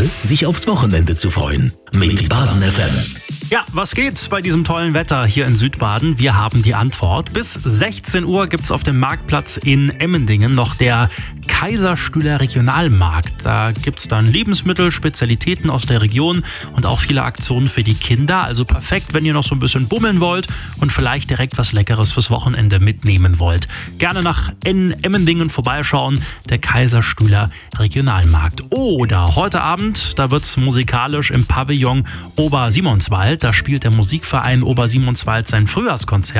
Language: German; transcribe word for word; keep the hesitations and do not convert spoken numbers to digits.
sich aufs Wochenende zu freuen. Mit Baden F M. Ja, was geht bei diesem tollen Wetter hier in Südbaden? Wir haben die Antwort. Bis sechzehn Uhr gibt's auf dem Marktplatz in Emmendingen noch der Kaiserstühler Regionalmarkt. Da gibt's dann Lebensmittel, Spezialitäten aus der Region und auch viele Aktionen für die Kinder. Also perfekt, wenn ihr noch so ein bisschen bummeln wollt und vielleicht direkt was Leckeres fürs Wochenende mitnehmen wollt. Gerne nach Emmendingen vorbeischauen, der Kaiserstühler Regionalmarkt. Oder heute Abend, da wird's musikalisch im Pavillon Obersimonswald. Da spielt der Musikverein Obersimonswald sein Frühjahrskonzert.